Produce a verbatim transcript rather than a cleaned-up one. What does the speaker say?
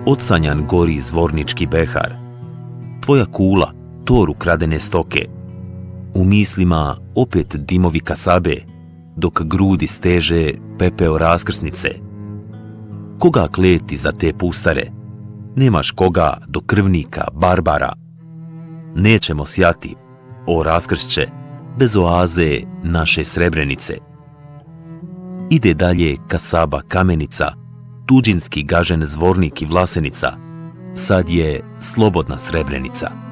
Odsanjan gori zvornički behar, tvoja kula, tor ukradene stoke, u mislima opet dimovi kasabe, dok grudi steže pepeo raskrsnice. Koga kleti za te pustare? Nemaš koga do krvnika, barbara. Nećemo sjati, o raskršće, bez oaze naše Srebrenice. Ide dalje kasaba Kamenica, tuđinski gažen zvornik i Vlasenica, sad je slobodna Srebrenica.